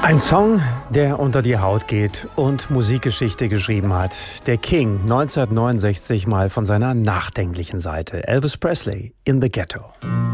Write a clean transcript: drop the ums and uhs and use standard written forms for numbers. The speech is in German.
Ein Song, der unter die Haut geht und Musikgeschichte geschrieben hat. Der King 1969 mal von seiner nachdenklichen Seite. Elvis Presley, In the Ghetto.